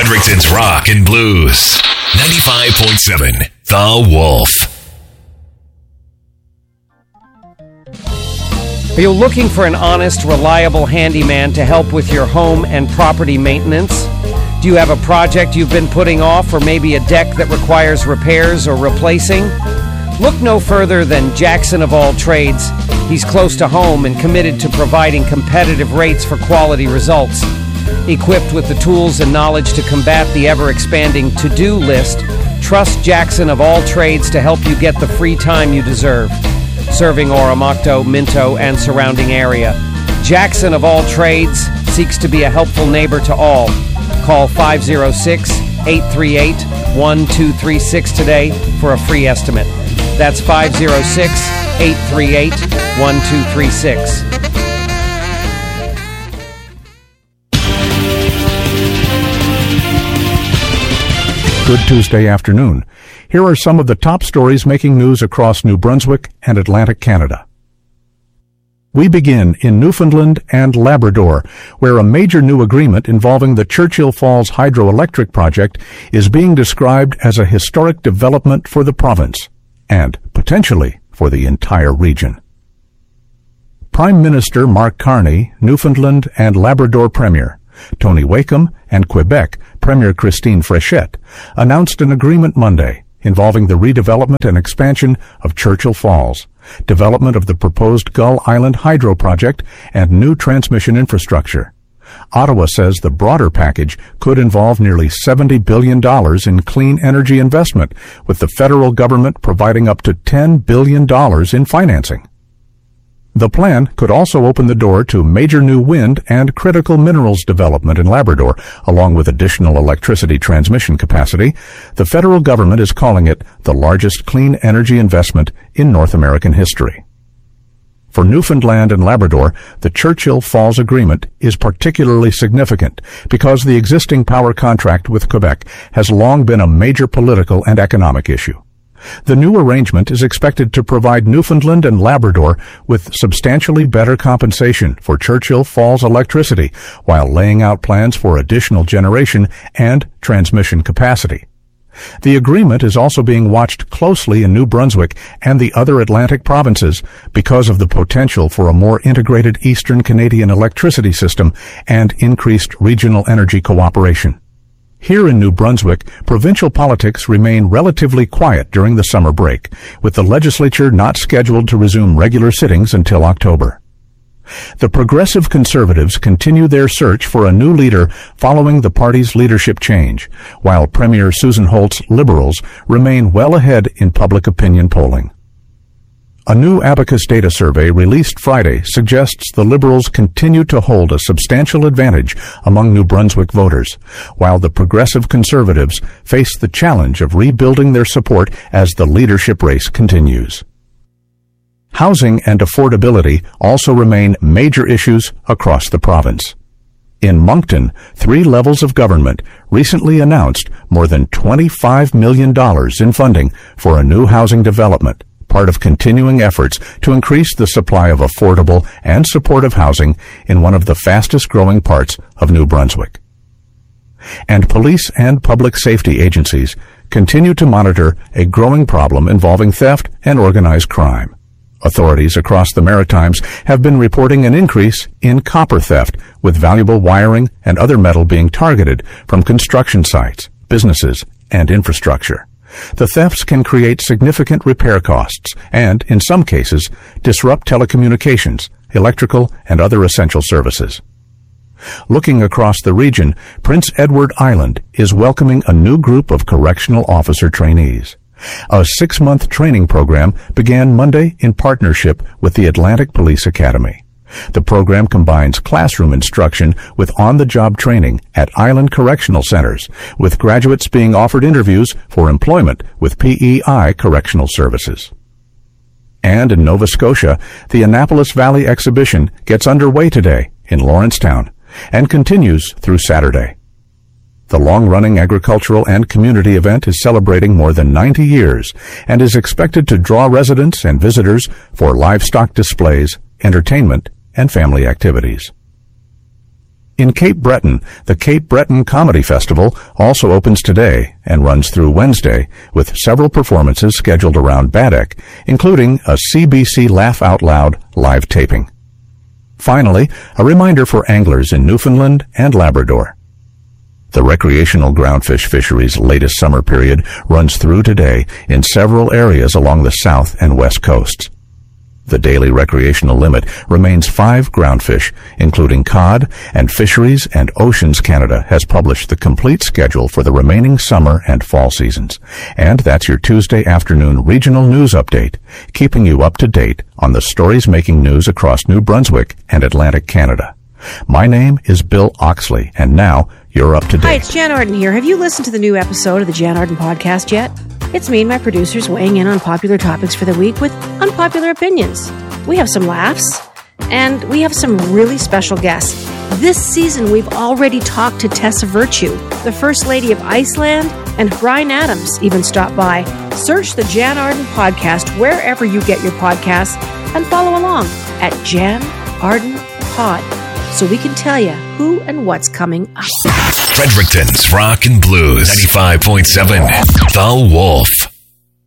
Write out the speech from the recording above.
Fredericton's Rock and Blues. 95.7 The Wolf. Are you looking for an honest, reliable handyman to help with your home and property maintenance? Do you have a project you've been putting off, or maybe a deck that requires repairs or replacing? Look no further than Jackson of All Trades. He's close to home and committed to providing competitive rates for quality results. Equipped with the tools and knowledge to combat the ever-expanding to-do list, trust Jackson of All Trades to help you get the free time you deserve. Serving Oromocto, Minto, and surrounding area, Jackson of All Trades seeks to be a helpful neighbor to all. Call 506-838-1236 today for a free estimate. That's 506-838-1236. Good Tuesday afternoon. Here are some of the top stories making news across New Brunswick and Atlantic Canada. We begin in Newfoundland and Labrador, where a major new agreement involving the Churchill Falls Hydroelectric Project is being described as a historic development for the province and potentially for the entire region. Prime Minister Mark Carney, Newfoundland and Labrador Premier, Tony Wakeham, and Quebec Premier Christine Fréchette announced an agreement Monday involving the redevelopment and expansion of Churchill Falls, development of the proposed Gull Island Hydro Project, and new transmission infrastructure. Ottawa says the broader package could involve nearly $70 billion in clean energy investment, with the federal government providing up to $10 billion in financing. The plan could also open the door to major new wind and critical minerals development in Labrador, along with additional electricity transmission capacity. The federal government is calling it the largest clean energy investment in North American history. For Newfoundland and Labrador, the Churchill Falls Agreement is particularly significant because the existing power contract with Quebec has long been a major political and economic issue. The new arrangement is expected to provide Newfoundland and Labrador with substantially better compensation for Churchill Falls electricity, while laying out plans for additional generation and transmission capacity. The agreement is also being watched closely in New Brunswick and the other Atlantic provinces because of the potential for a more integrated Eastern Canadian electricity system and increased regional energy cooperation. Here in New Brunswick, provincial politics remain relatively quiet during the summer break, with the legislature not scheduled to resume regular sittings until October. The Progressive Conservatives continue their search for a new leader following the party's leadership change, while Premier Susan Holt's Liberals remain well ahead in public opinion polling. A new Abacus data survey released Friday suggests the Liberals continue to hold a substantial advantage among New Brunswick voters, while the Progressive Conservatives face the challenge of rebuilding their support as the leadership race continues. Housing and affordability also remain major issues across the province. In Moncton, 3 levels of government recently announced more than $25 million in funding for a new housing development, part of continuing efforts to increase the supply of affordable and supportive housing in one of the fastest-growing parts of New Brunswick. And police and public safety agencies continue to monitor a growing problem involving theft and organized crime. Authorities across the Maritimes have been reporting an increase in copper theft, with valuable wiring and other metal being targeted from construction sites, businesses, and infrastructure. The thefts can create significant repair costs and, in some cases, disrupt telecommunications, electrical, and other essential services. Looking across the region, Prince Edward Island is welcoming a new group of correctional officer trainees. A 6-month training program began Monday in partnership with the Atlantic Police Academy. The program combines classroom instruction with on-the-job training at island correctional centers, with graduates being offered interviews for employment with PEI Correctional Services. And in Nova Scotia, the Annapolis Valley Exhibition gets underway today in Lawrencetown and continues through Saturday. The long-running agricultural and community event is celebrating more than 90 years and is expected to draw residents and visitors for livestock displays, entertainment, and family activities. In Cape Breton, the Cape Breton Comedy Festival also opens today and runs through Wednesday, with several performances scheduled around Baddeck, including a CBC Laugh Out Loud live taping. Finally, a reminder for anglers in Newfoundland and Labrador. The recreational groundfish fishery's latest summer period runs through today in several areas along the south and west coasts. The daily recreational limit remains 5 groundfish, including cod, and Fisheries and Oceans Canada has published the complete schedule for the remaining summer and fall seasons. And that's your Tuesday afternoon regional news update, keeping you up to date on the stories making news across New Brunswick and Atlantic Canada. My name is Bill Oxley, and now you're up to date. Hi, it's Jan Arden here. Have you listened to the new episode of the Jan Arden podcast yet? It's me and my producers weighing in on popular topics for the week with unpopular opinions. We have some laughs, and we have some really special guests. This season, we've already talked to Tessa Virtue, the First Lady of Iceland, and Bryan Adams even stopped by. Search the Jan Arden podcast wherever you get your podcasts and follow along at Jan Arden Pod, so we can tell you who and what's coming up. Fredericton's Rock and Blues 95.7 The Wolf.